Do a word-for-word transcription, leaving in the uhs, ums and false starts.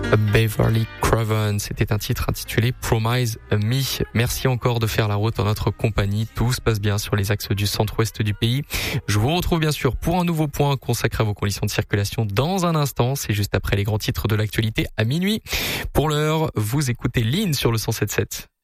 Beverly Craven, c'était un titre intitulé Promise Me. Merci encore de faire la route en notre compagnie. Tout se passe bien sur les axes du centre-ouest du pays. Je vous retrouve bien sûr pour un nouveau point consacré à vos conditions de circulation dans un instant. C'est juste après les grands titres de l'actualité à minuit. Pour l'heure, vous écoutez Lynn sur le cent sept virgule sept.